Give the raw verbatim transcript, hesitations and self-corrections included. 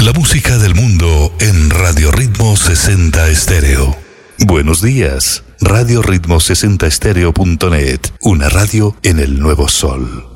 La música del mundo en Radio Ritmo sesenta Estéreo. Buenos días, Radio Ritmo sesenta Estéreo punto net, una radio en el nuevo sol.